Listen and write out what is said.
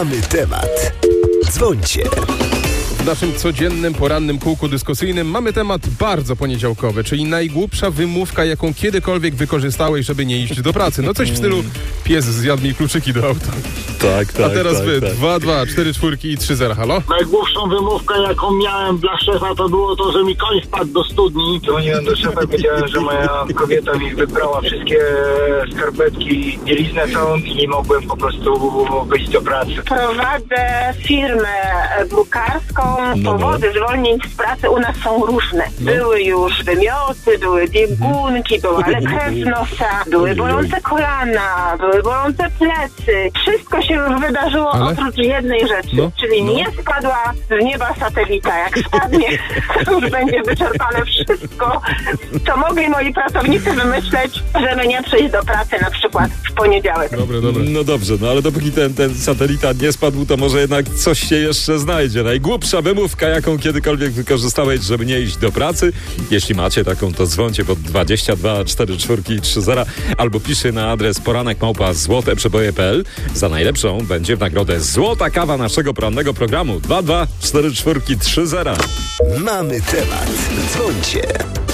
Mamy temat. Dzwońcie. W naszym codziennym, porannym kółku dyskusyjnym mamy temat bardzo poniedziałkowy, czyli najgłupsza wymówka, jaką kiedykolwiek wykorzystałeś, żeby nie iść do pracy. No coś w stylu pies zjadł mi kluczyki do auta. Tak. A teraz wy, 2, 4, 4 i 3, 0, halo? Najgłupszą wymówkę, jaką miałem dla szefa, to było to, że mi koń wpadł do studni. Dzwoniłem do szefa, powiedziałem, że moja kobieta mi wybrała wszystkie skarpetki, bieliznę całą i nie mogłem po prostu wyjść do pracy. Prowadzę firmę drukarską. Powody zwolnień z pracy u nas są różne. Były już wymioty, były biegunki, była krew z nosa, były bolące kolana, były bolące plecy. Wszystko się już wydarzyło oprócz jednej rzeczy, czyli nie spadła z nieba satelita. Jak spadnie, to już będzie wyczerpane wszystko, co mogli moi pracownicy wymyśleć, żeby nie przyjść do pracy na przykład w poniedziałek. Dobre. No dobrze, ale dopóki ten satelita nie spadł, to może jednak coś się jeszcze znajdzie. Najgłupsza wymówka, jaką kiedykolwiek wykorzystałeś, żeby nie iść do pracy. Jeśli macie taką, to dzwońcie pod 22 44 30 albo piszcie na adres poranek@złoteprzeboje.pl. Za najlepszą będzie w nagrodę złota kawa naszego porannego programu 22 44 30. Mamy temat. Dzwońcie.